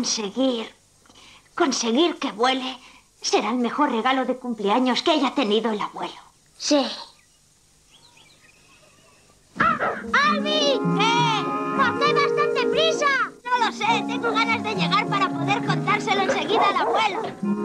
conseguir que vuele será el mejor regalo de cumpleaños que haya tenido el abuelo. Sí. ¡Albi! ¿Qué? ¿Por qué vas tan deprisa? No lo sé. Tengo ganas de llegar para poder contárselo enseguida al abuelo.